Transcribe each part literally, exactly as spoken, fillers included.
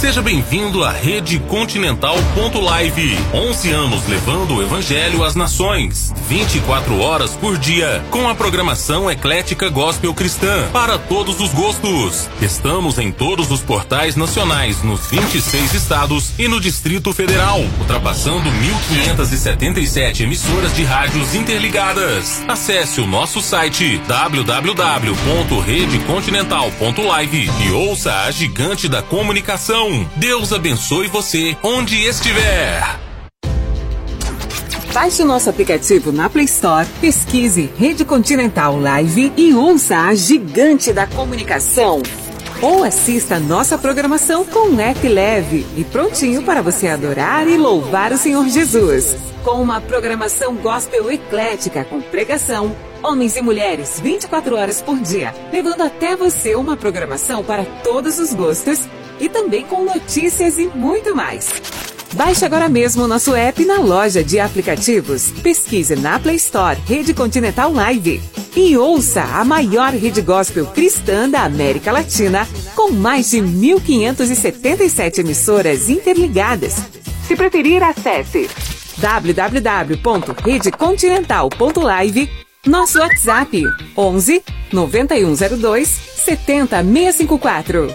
Seja bem-vindo à Rede Continental ponto live. onze anos levando o Evangelho às nações. vinte e quatro horas por dia. Com a programação eclética gospel cristã. Para todos os gostos. Estamos em todos os portais nacionais, nos vinte e seis estados e no Distrito Federal. Ultrapassando mil quinhentas e setenta e sete emissoras de rádios interligadas. Acesse o nosso site w w w ponto rede continental ponto live e ouça a gigante da comunicação. Deus abençoe você onde estiver. Baixe o nosso aplicativo na Play Store, pesquise Rede Continental Live e ouça a gigante da comunicação. Ou assista nossa programação com um app leve e prontinho para você adorar e louvar o Senhor Jesus. Com uma programação gospel eclética com pregação, homens e mulheres vinte e quatro horas por dia, levando até você uma programação para todos os gostos e também com notícias e muito mais. Baixe agora mesmo o nosso app na loja de aplicativos. Pesquise na Play Store Rede Continental Live e ouça a maior rede gospel cristã da América Latina, com mais de mil quinhentas e setenta e sete emissoras interligadas. Se preferir, acesse w w w ponto rede continental ponto live. Nosso WhatsApp onze, noventa e um zero dois, setenta, seiscentos e cinquenta e quatro.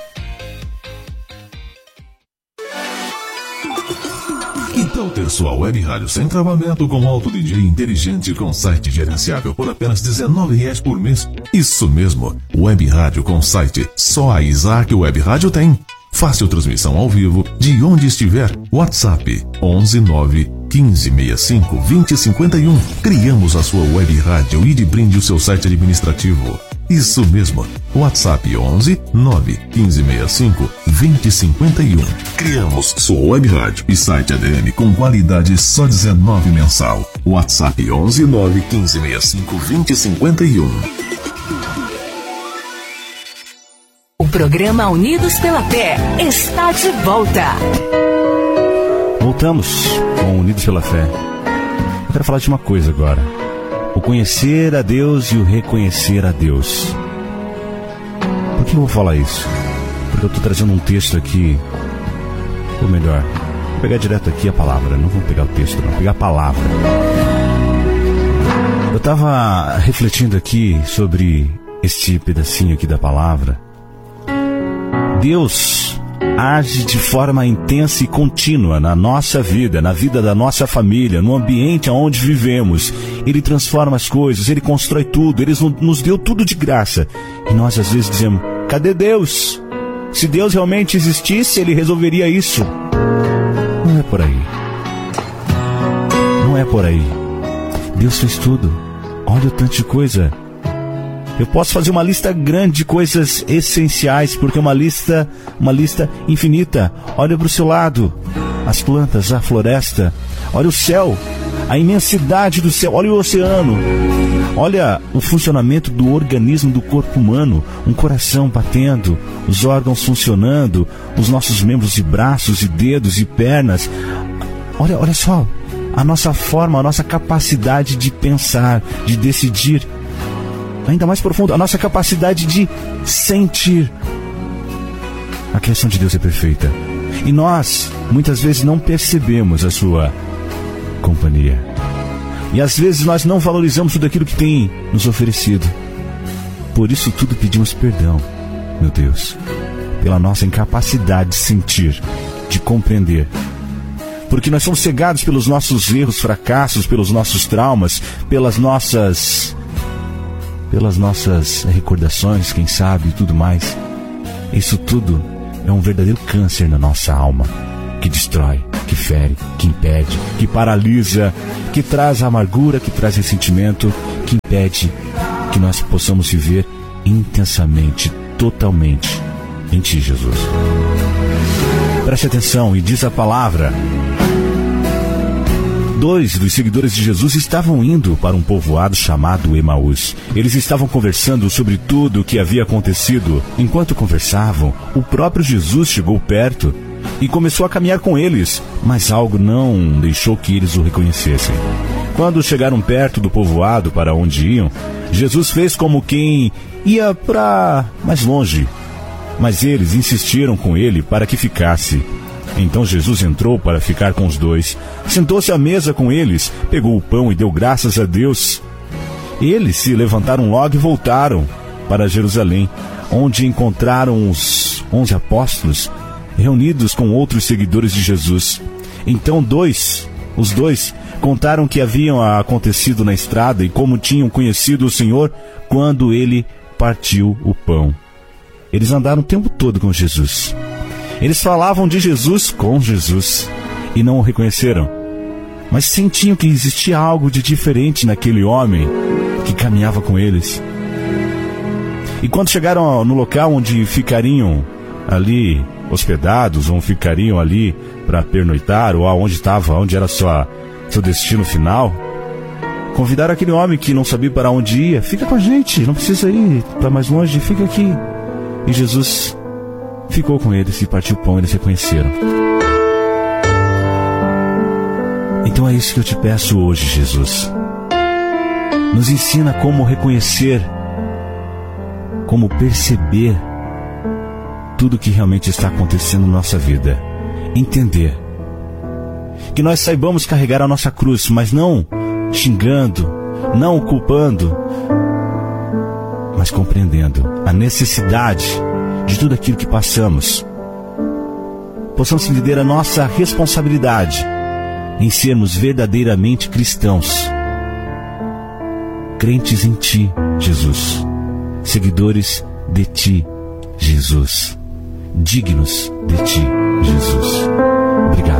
Que tal ter sua web rádio sem travamento com alto D J inteligente com site gerenciável por apenas dezenove reais por mês? Isso mesmo, web rádio com site. Só a Isaac Web Rádio tem. Fácil transmissão ao vivo de onde estiver. WhatsApp onze nove quinze sessenta e cinco vinte cinquenta e um. Criamos a sua web rádio e de brinde o seu site administrativo. Isso mesmo, WhatsApp onze nove quinze sessenta e cinco vinte cinquenta e um. Criamos sua web rádio e site A D M com qualidade só dezenove mensal. WhatsApp onze nove quinze sessenta e cinco vinte cinquenta e um. O programa Unidos pela Fé está de volta. Voltamos com Unidos pela Fé. Eu quero falar de uma coisa agora. O conhecer a Deus e o reconhecer a Deus. Por que eu vou falar isso? Porque eu estou trazendo um texto aqui. Ou melhor, vou pegar direto aqui a palavra. Não vou pegar o texto, não. Vou pegar a palavra. Eu estava refletindo aqui sobre este pedacinho aqui da palavra. Deus age de forma intensa e contínua na nossa vida, na vida da nossa família, no ambiente onde vivemos. Ele transforma as coisas, Ele constrói tudo, Ele nos deu tudo de graça. E nós às vezes dizemos, cadê Deus? Se Deus realmente existisse, Ele resolveria isso. Não é por aí. Não é por aí. Deus fez tudo. Olha o tanto de coisa. Eu posso fazer uma lista grande de coisas essenciais, porque é uma lista, uma lista infinita. Olha para o seu lado, as plantas, a floresta. Olha o céu, a imensidade do céu. Olha o oceano. Olha o funcionamento do organismo do corpo humano. Um coração batendo, os órgãos funcionando, os nossos membros de braços e dedos e pernas. Olha, olha só, a nossa forma, a nossa capacidade de pensar, de decidir. Ainda mais profundo, a nossa capacidade de sentir. A criação de Deus é perfeita. E nós, muitas vezes, não percebemos a sua companhia. E às vezes nós não valorizamos tudo aquilo que tem nos oferecido. Por isso tudo pedimos perdão, meu Deus, pela nossa incapacidade de sentir, de compreender. Porque nós somos cegados pelos nossos erros, fracassos, pelos nossos traumas, pelas nossas... pelas nossas recordações, quem sabe, e tudo mais. Isso tudo é um verdadeiro câncer na nossa alma, que destrói, que fere, que impede, que paralisa, que traz amargura, que traz ressentimento, que impede que nós possamos viver intensamente, totalmente em Ti, Jesus. Preste atenção e diz a palavra. Dois dos seguidores de Jesus estavam indo para um povoado chamado Emaús. Eles estavam conversando sobre tudo o que havia acontecido. Enquanto conversavam, o próprio Jesus chegou perto e começou a caminhar com eles, mas algo não deixou que eles o reconhecessem. Quando chegaram perto do povoado para onde iam, Jesus fez como quem ia para mais longe. Mas eles insistiram com ele para que ficasse. Então Jesus entrou para ficar com os dois. Sentou-se à mesa com eles, pegou o pão e deu graças a Deus. Eles se levantaram logo e voltaram para Jerusalém, onde encontraram os onze apóstolos reunidos com outros seguidores de Jesus. Então dois, os dois, contaram o que havia acontecido na estrada e como tinham conhecido o Senhor quando ele partiu o pão. Eles andaram o tempo todo com Jesus. Eles falavam de Jesus com Jesus e não o reconheceram, mas sentiam que existia algo de diferente naquele homem que caminhava com eles. E quando chegaram no local onde ficariam ali hospedados, ou ficariam ali para pernoitar, ou aonde estava, onde era sua, seu destino final, convidaram aquele homem que não sabia para onde ia: fica com a gente, não precisa ir para mais longe, fica aqui. E Jesus ficou com eles e partiu o pão, e eles reconheceram. Então é isso que eu te peço hoje, Jesus. Nos ensina como reconhecer, como perceber tudo que realmente está acontecendo na nossa vida. Entender. Que nós saibamos carregar a nossa cruz, mas não xingando, não culpando, mas compreendendo a necessidade de tudo aquilo que passamos. Possamos entender a nossa responsabilidade em sermos verdadeiramente cristãos, crentes em Ti, Jesus, seguidores de Ti, Jesus, dignos de Ti, Jesus. Obrigado.